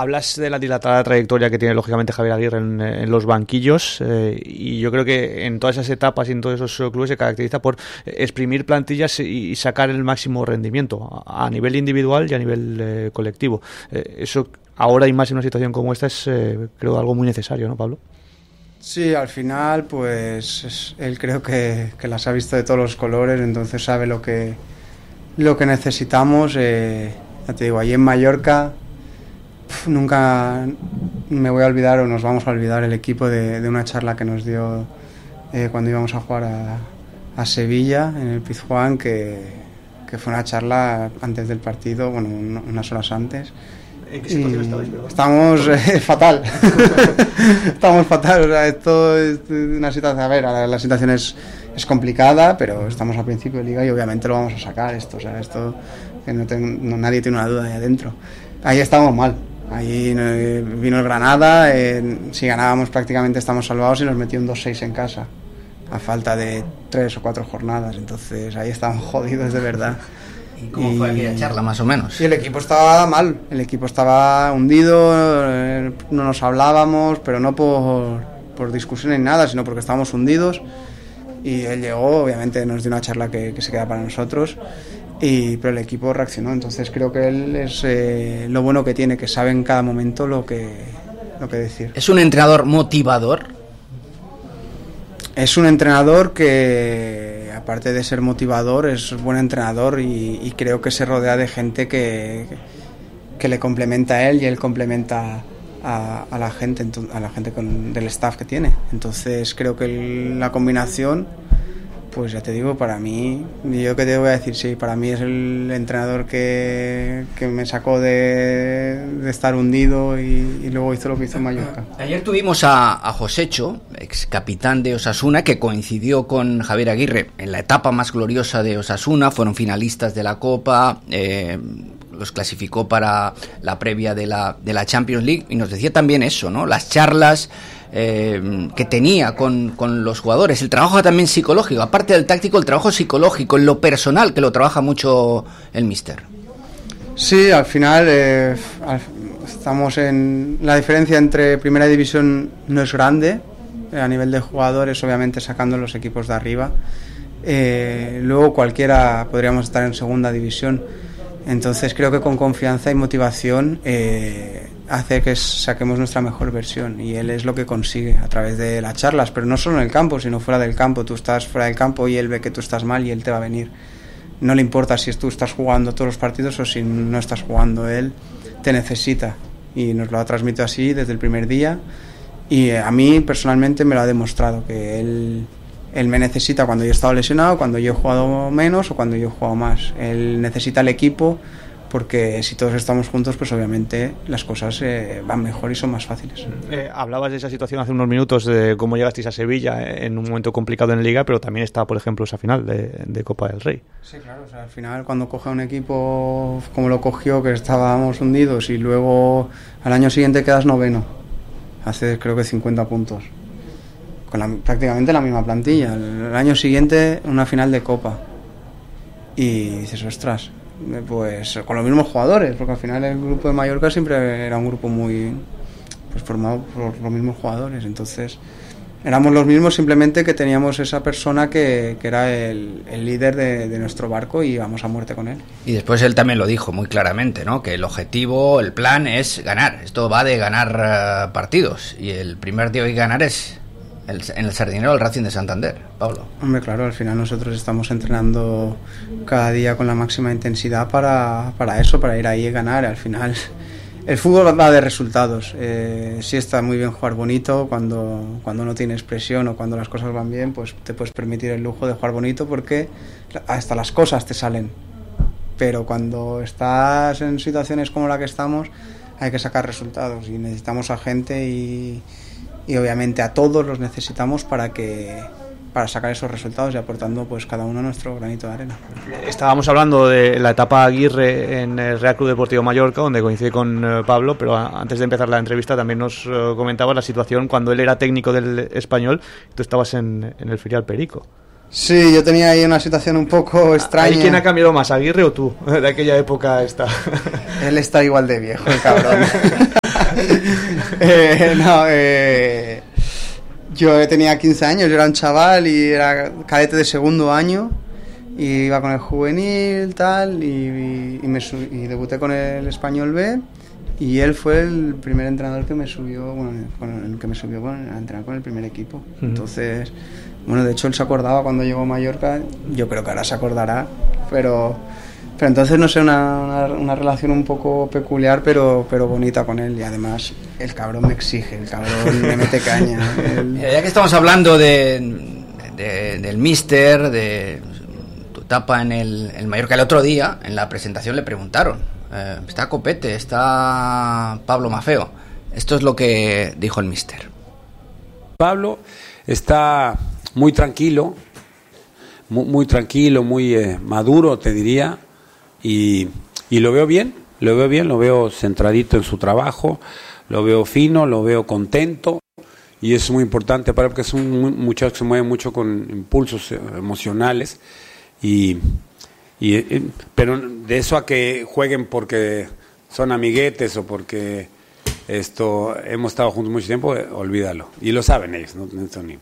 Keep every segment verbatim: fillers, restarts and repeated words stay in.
hablas de la dilatada trayectoria que tiene lógicamente Javier Aguirre en, en los banquillos, eh, y yo creo que en todas esas etapas y en todos esos clubes se caracteriza por exprimir plantillas y, y sacar el máximo rendimiento a, a nivel individual y a nivel eh, colectivo. Eh, eso ahora y más en una situación como esta es, eh, creo, algo muy necesario, ¿no, Pablo? Sí, al final, pues es, él creo que, que las ha visto de todos los colores, entonces sabe lo que lo que necesitamos. Eh, ya te digo, allí en Mallorca pf, nunca me voy a olvidar o nos vamos a olvidar el equipo de, de una charla que nos dio eh, cuando íbamos a jugar a, a Sevilla en el Pizjuán, que, que fue una charla antes del partido, bueno, unas horas antes. ¿En qué situación estabais? Estamos eh, fatal. Estamos fatal. O sea, esto es una situación. A ver, la, la situación es, es complicada, pero estamos a principio de liga y obviamente lo vamos a sacar. Esto, o sea, esto que no, ten, no nadie tiene una duda ahí adentro. Ahí estamos mal. Ahí eh, vino el Granada. Eh, si ganábamos prácticamente estamos salvados y nos metió un dos seis en casa a falta de tres o cuatro jornadas. Entonces ahí estamos jodidos de verdad. ¿Y cómo fue aquella charla, más o menos? Y el equipo estaba mal, el equipo estaba hundido, eh, no nos hablábamos, pero no por, por discusión ni nada, sino porque estábamos hundidos. Y él llegó, obviamente nos dio una charla que, que se queda para nosotros, y, pero el equipo reaccionó. Entonces creo que él es eh, lo bueno que tiene, que sabe en cada momento lo que, lo que decir. ¿Es un entrenador motivador? Es un entrenador que, aparte de ser motivador, es buen entrenador y, y creo que se rodea de gente que, que le complementa a él y él complementa a, a la gente, a la gente con, del staff que tiene. Entonces creo que el, la combinación, pues ya te digo, para mí, yo que te voy a decir, sí, para mí es el entrenador que, que me sacó de, de estar hundido y, y luego hizo lo que hizo en Mallorca. Ayer tuvimos a, a Josecho, ex capitán de Osasuna, que coincidió con Javier Aguirre en la etapa más gloriosa de Osasuna, fueron finalistas de la Copa, eh, los clasificó para la previa de la, de la Champions League, y nos decía también eso, ¿no? Las charlas Eh, que tenía con, con los jugadores, el trabajo también psicológico, aparte del táctico, el trabajo psicológico, en lo personal, que lo trabaja mucho el míster. Sí, al final eh, estamos en... La diferencia entre primera división no es grande, eh, a nivel de jugadores, obviamente sacando los equipos de arriba. Eh, luego cualquiera podríamos estar en segunda división. Entonces creo que con confianza y motivación eh, hace que saquemos nuestra mejor versión, y él es lo que consigue a través de las charlas, pero no solo en el campo, sino fuera del campo. Tú estás fuera del campo y él ve que tú estás mal y él te va a venir. No le importa si tú estás jugando todos los partidos o si no estás jugando, él te necesita y nos lo ha transmitido así desde el primer día, y a mí personalmente me lo ha demostrado, que él... Él me necesita cuando yo he estado lesionado, cuando yo he jugado menos o cuando yo he jugado más. Él necesita el equipo, porque si todos estamos juntos, pues obviamente las cosas eh, van mejor y son más fáciles. Eh, hablabas de esa situación hace unos minutos, de cómo llegasteis a Sevilla en un momento complicado en Liga, pero también está, por ejemplo, esa final de, de Copa del Rey. Sí, claro, o sea, al final cuando coge un equipo como lo cogió, que estábamos hundidos, y luego al año siguiente quedas noveno, haces creo que cincuenta puntos. Con la, prácticamente la misma plantilla. El año siguiente una final de Copa y dices, ostras, pues con los mismos jugadores, porque al final el grupo de Mallorca siempre era un grupo muy pues formado por los mismos jugadores, entonces éramos los mismos, simplemente que teníamos esa persona que, que era el, el líder de, de nuestro barco y íbamos a muerte con él. Y después él también lo dijo muy claramente, ¿no? Que el objetivo, el plan es ganar, esto va de ganar uh, partidos, y el primer día de ganar es El, en el Sardinero, el Racing de Santander, Pablo. Hombre, claro, al final nosotros estamos entrenando cada día con la máxima intensidad para, para eso, para ir ahí y ganar. Al final el fútbol va de resultados. Eh, sí está muy bien jugar bonito cuando, cuando no tienes presión o cuando las cosas van bien, pues te puedes permitir el lujo de jugar bonito porque hasta las cosas te salen. Pero cuando estás en situaciones como la que estamos, hay que sacar resultados y necesitamos a gente y... y obviamente a todos los necesitamos para que para sacar esos resultados y aportando pues cada uno nuestro granito de arena. Estábamos hablando de la etapa Aguirre en el Real Club Deportivo Mallorca, donde coincide con eh, Pablo, pero antes de empezar la entrevista también nos eh, comentaba la situación cuando él era técnico del Español, tú estabas en, en el filial Perico. Sí, yo tenía ahí una situación un poco extraña. ¿Quién ha cambiado más, Aguirre o tú, de aquella época esta? Él está igual de viejo, el cabrón. eh, no, eh, yo tenía quince años, yo era un chaval y era cadete de segundo año. Y iba con el juvenil, tal, y, y, y, me sub, y debuté con el Español B. Y él fue el primer entrenador que me subió, bueno, con el que me subió con, a entrenar con el primer equipo. Uh-huh. Entonces, bueno, de hecho él se acordaba cuando llegó a Mallorca, yo creo que ahora se acordará, pero, pero entonces no sé, una, una, una relación un poco peculiar, pero, pero bonita con él. Y además el cabrón me exige, el cabrón me mete caña. Él... Ya que estamos hablando de, de, del míster, de tu etapa en el, el Mallorca, el otro día en la presentación le preguntaron. Eh, está Copete, está Pablo Maffeo. Esto es lo que dijo el míster. Pablo está muy tranquilo, muy, muy tranquilo, muy eh, maduro, te diría, y, y lo veo bien, lo veo bien, lo veo centradito en su trabajo, lo veo fino, lo veo contento, y es muy importante para él porque es un muchacho que se mueve mucho con impulsos emocionales, y Y, pero de eso a que jueguen porque son amiguetes o porque esto hemos estado juntos mucho tiempo, eh, olvídalo. Y lo saben ellos, no, no son ni...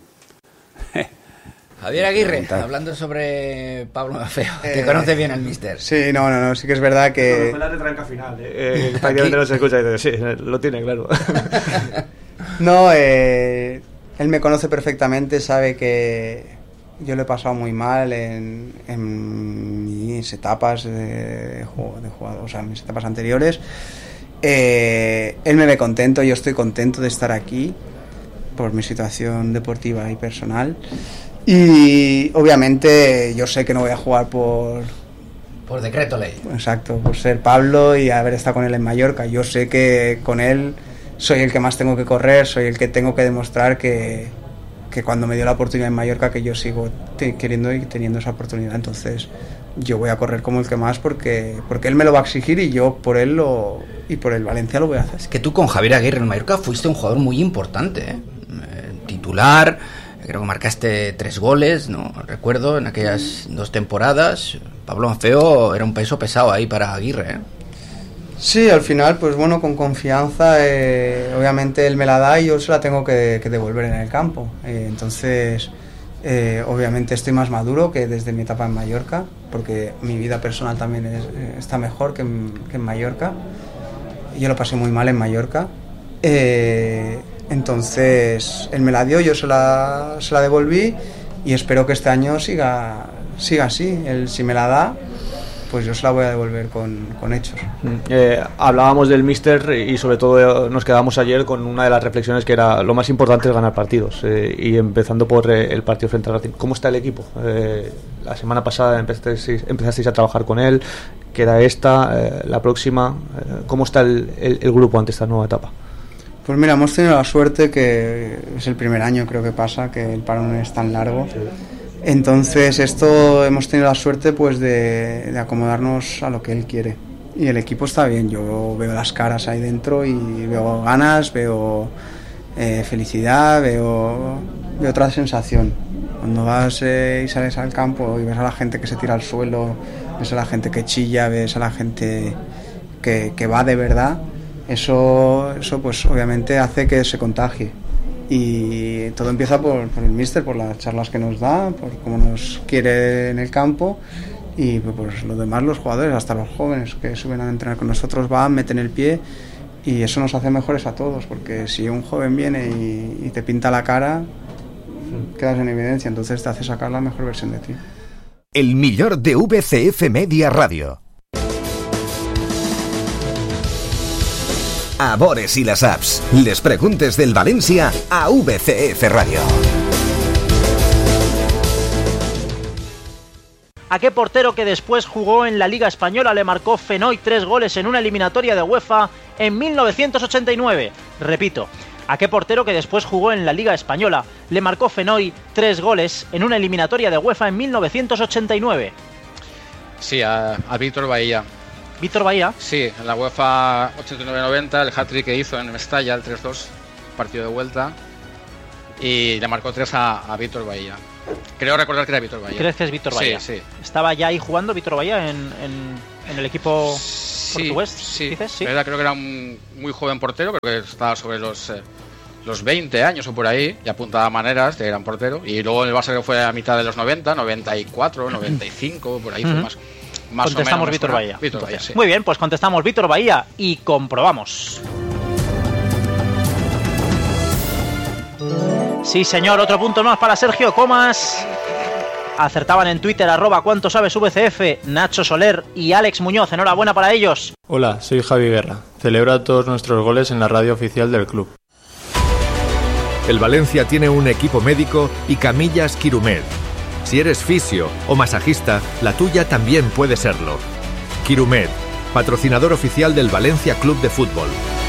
Javier Aguirre, hablando sobre Pablo Maffeo, que eh, conoce bien al míster. Sí, no, no, no, sí que es verdad que... No, fue la retranca final, eh, eh, prácticamente no se escucha y dice, sí, lo tiene, claro. No, eh, él me conoce perfectamente, sabe que... Yo lo he pasado muy mal en, en mis etapas de, de jugador, o sea, en mis etapas anteriores. Eh, él me ve contento, yo estoy contento de estar aquí por mi situación deportiva y personal. Y obviamente yo sé que no voy a jugar por... Por decreto ley. Exacto, por ser Pablo y haber estado con él en Mallorca. Yo sé que con él soy el que más tengo que correr, soy el que tengo que demostrar que... que cuando me dio la oportunidad en Mallorca, que yo sigo te, queriendo y teniendo esa oportunidad, entonces yo voy a correr como el que más porque porque él me lo va a exigir y yo por él lo y por el Valencia lo voy a hacer. Es que tú con Javier Aguirre en Mallorca fuiste un jugador muy importante, ¿eh? Eh, titular, creo que marcaste tres goles, no recuerdo, en aquellas dos temporadas. Pablo Maffeo era un peso pesado ahí para Aguirre, ¿eh? Sí, al final, pues bueno, con confianza, eh, obviamente él me la da y yo se la tengo que, que devolver en el campo. Eh, entonces, eh, obviamente estoy más maduro que desde mi etapa en Mallorca, porque mi vida personal también es, eh, está mejor que en, que en Mallorca. Yo lo pasé muy mal en Mallorca. Eh, entonces, él me la dio, yo se la, se la devolví y espero que este año siga, siga así. Él si me la da, pues yo se la voy a devolver con, con hechos. Eh, hablábamos del míster y sobre todo nos quedamos ayer con una de las reflexiones que era lo más importante es ganar partidos, eh, y empezando por eh, el partido frente al Racing. ¿Cómo está el equipo? Eh, la semana pasada empezasteis, empezasteis a trabajar con él, queda esta, eh, la próxima. Eh, ¿Cómo está el, el, el grupo ante esta nueva etapa? Pues mira, hemos tenido la suerte que es el primer año creo que pasa, que el parón es tan largo. Sí. Entonces esto hemos tenido la suerte pues de, de acomodarnos a lo que él quiere y el equipo está bien, yo veo las caras ahí dentro y veo ganas, veo eh, felicidad, veo, veo otra sensación. Cuando vas eh, y sales al campo y ves a la gente que se tira al suelo, ves a la gente que chilla, ves a la gente que, que va de verdad, eso, eso pues obviamente hace que se contagie. Y todo empieza por, por el míster, por las charlas que nos da, por cómo nos quiere en el campo y pues los demás, los jugadores, hasta los jóvenes que suben a entrenar con nosotros, van, meten el pie y eso nos hace mejores a todos, porque si un joven viene y, y te pinta la cara, quedas en evidencia, entonces te hace sacar la mejor versión de ti. El millor de V C F Media Radio. A Bores i les apps. Les preguntes del València a V C F Radio. ¿A qué portero que después jugó en la Liga Española le marcó Fenoy tres goles en una eliminatoria de UEFA en mil novecientos ochenta y nueve? Repito, ¿a qué portero que después jugó en la Liga Española le marcó Fenoy tres goles en una eliminatoria de UEFA en mil novecientos ochenta y nueve? Sí, a, a Víctor Bahía. ¿Víctor Bahía? Sí, en la UEFA ochenta y nueve noventa, el hat-trick que hizo en Mestalla, el tres dos, partido de vuelta, y le marcó tres a, a Víctor Bahía. Creo recordar que era Víctor Bahía. ¿Crees que es Víctor Bahía? Sí, sí. ¿Estaba ya ahí jugando Víctor Bahía en, en, en el equipo Sí, portugués, sí. dices, sí. Era, creo que era un muy joven portero, creo que estaba sobre los, eh, los veinte años o por ahí, y apuntaba maneras de gran portero. Y luego en el Barça creo que fue a mitad de los noventa, noventa y cuatro, noventa y cinco, por ahí uh-huh. fue más, más contestamos o menos. Víctor Bahía. Víctor Bahía, sí. Muy bien, pues contestamos Víctor Bahía y comprobamos. Sí, señor, otro punto más para Sergio Comas. Acertaban en Twitter, arroba cuánto sabes V C F, Nacho Soler y Alex Muñoz. Enhorabuena para ellos. Hola, soy Javi Guerra. Celebra todos nuestros goles en la radio oficial del club. El Valencia tiene un equipo médico y camillas Quirumed. Si eres fisio o masajista, la tuya también puede serlo. Quirumed, patrocinador oficial del Valencia Club de Fútbol.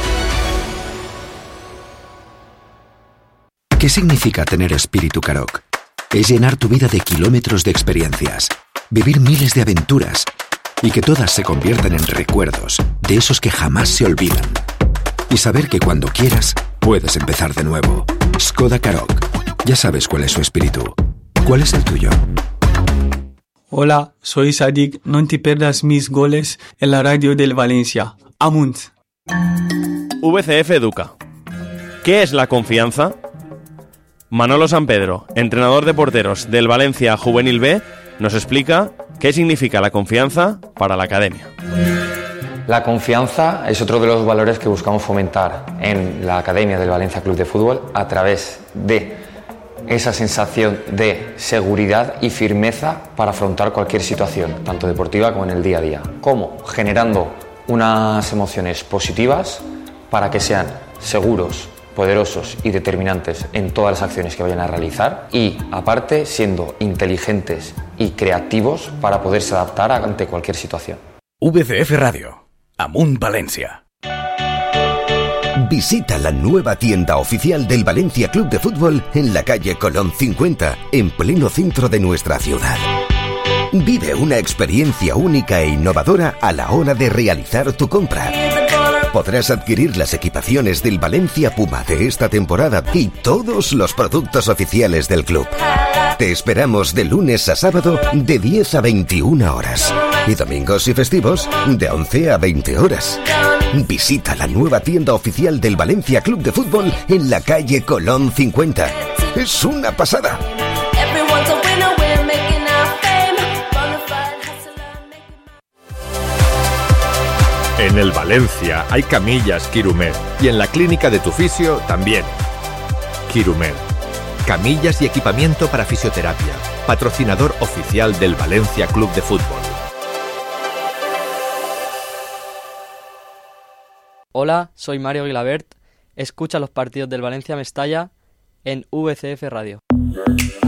¿Qué significa tener espíritu Karoq? Es llenar tu vida de kilómetros de experiencias, vivir miles de aventuras y que todas se conviertan en recuerdos, de esos que jamás se olvidan. Y saber que cuando quieras, puedes empezar de nuevo. Skoda Karoq. Ya sabes cuál es su espíritu. ¿Cuál es el tuyo? Hola, soy Sadik. No te pierdas mis goles en la radio del Valencia. Amunt. V C F Educa. ¿Qué es la confianza? Manolo Sampedro, entrenador de porteros del Valencia Juvenil B, nos explica qué significa la confianza para la academia. La confianza es otro de los valores que buscamos fomentar en la academia del Valencia Club de Fútbol a través de esa sensación de seguridad y firmeza para afrontar cualquier situación, tanto deportiva como en el día a día. ¿Cómo? Generando unas emociones positivas para que sean seguros, poderosos y determinantes en todas las acciones que vayan a realizar y, aparte, siendo inteligentes y creativos para poderse adaptar ante cualquier situación. V C F Radio, Amunt Valencia. Visita la nueva tienda oficial del Valencia Club de Fútbol en la calle Colón cincuenta, en pleno centro de nuestra ciudad. Vive una experiencia única e innovadora a la hora de realizar tu compra. Podrás adquirir las equipaciones del Valencia Puma de esta temporada y todos los productos oficiales del club. Te esperamos de lunes a sábado de diez a veintiuna horas y domingos y festivos de once a veinte horas. Visita la nueva tienda oficial del Valencia Club de Fútbol en la calle Colón cincuenta. Es una pasada. En el Valencia hay camillas Quirumed y en la clínica de tu fisio también. Quirumed, camillas y equipamiento para fisioterapia, patrocinador oficial del Valencia Club de Fútbol. Hola, soy Mario Guilabert. Escucha los partidos del Valencia Mestalla en V C F Radio.